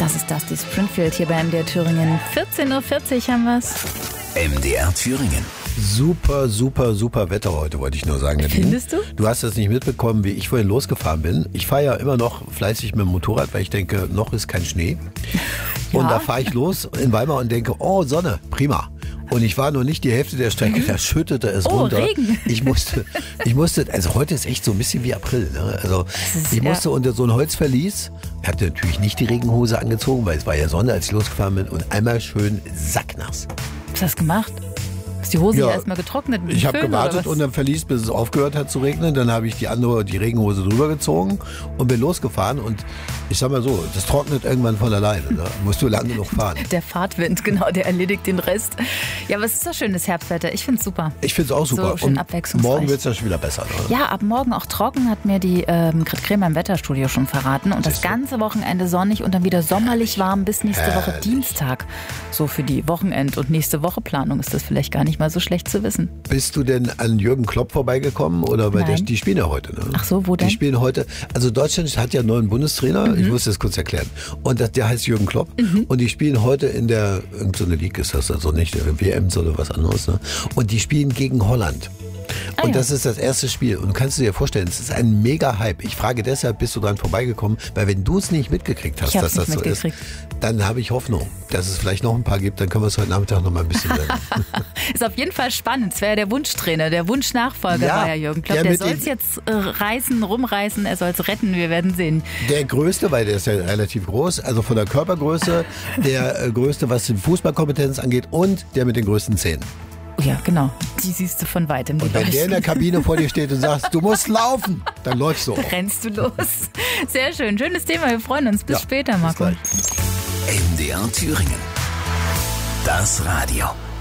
Das ist Dusty Springfield hier bei MDR Thüringen. 14.40 Uhr haben wir's. MDR Thüringen. Super, super, super Wetter heute, wollte ich nur sagen. Findest du? Du hast das nicht mitbekommen, wie ich vorhin losgefahren bin. Ich fahre ja immer noch fleißig mit dem Motorrad, weil ich denke, noch ist kein Schnee. Ja. Und da fahre ich los in Weimar und denke, oh, Sonne, prima. Und ich war noch nicht die Hälfte der Strecke, da schüttete es runter. Regen. Ich musste, also heute ist echt so ein bisschen wie April. Ne? Also ich musste unter so ein Holzverlies, ich hatte natürlich nicht die Regenhose angezogen, weil es war ja Sonne, als ich losgefahren bin, und einmal schön sacknass. Was hast du gemacht? Hast die Hose erstmal getrocknet mit dem Ich habe Föhn, gewartet oder was? unter dem Verlies, bis es aufgehört hat zu regnen. Dann habe ich die Regenhose drüber gezogen und bin losgefahren. Und ich sag mal so, das trocknet irgendwann von alleine. Ne? Musst du lange genug fahren. Der Fahrtwind, genau, der erledigt den Rest. Ja, aber es ist doch schönes Herbstwetter. Ich finde es super. Ich finde es auch super. So schön und abwechslungsreich. morgen wird es ja schon wieder besser. Ne? Ja, ab morgen auch trocken, hat mir die Grit Kremer im Wetterstudio schon verraten. Und das ganze Wochenende sonnig und dann wieder sommerlich warm bis nächste Woche Dienstag. So für die Wochenend- und nächste Woche Planung ist das vielleicht gar nicht mal so schlecht zu wissen. Bist du denn an Jürgen Klopp vorbeigekommen? Oder bei Nein. die spielen ja heute. Ne? Ach so, wo denn? Die spielen heute, also Deutschland hat ja einen neuen Bundestrainer, ich muss das kurz erklären. Und der heißt Jürgen Klopp. Und die spielen heute in der, irgendeine League ist das also nicht, WM oder was anderes. Ne? Und die spielen gegen Holland. Und das ist das erste Spiel. Und kannst du dir vorstellen, es ist ein Mega-Hype. Ich frage deshalb, bist du dran vorbeigekommen? Weil wenn du es nicht mitgekriegt hast, dass das so ist, dann habe ich Hoffnung, dass es vielleicht noch ein paar gibt. Dann können wir es heute Nachmittag noch mal ein bisschen lernen. Ist auf jeden Fall spannend. Es wäre ja der Wunschtrainer, der Wunschnachfolger war ja Jürgen Klopp. Der soll es jetzt rumreißen, er soll es retten. Wir werden sehen. Der Größte, weil der ist ja relativ groß, also von der Körpergröße, der Größte, was die Fußballkompetenz angeht, und der mit den größten Zähnen. Ja, genau. Die siehst du von weitem. Und wenn der in der Kabine vor dir steht und sagt, du musst laufen, dann läufst du auch. Rennst du los. Sehr schön. Schönes Thema. Wir freuen uns. Bis später, Marco. Bis gleich. MDR Thüringen. Das Radio.